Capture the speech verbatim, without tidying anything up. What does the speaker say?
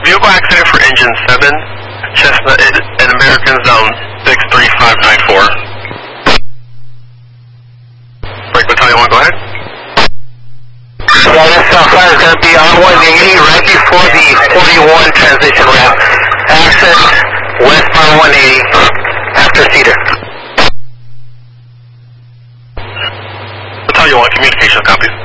vehicle accident for engine seven, Cessna and American zone six three five nine four. Break battalion one, go ahead. Yeah, this uh, fire is going to be on one eighty right before the forty-one transition ramp. Access westbound one eighty after Cedar. Battalion one, communication copies.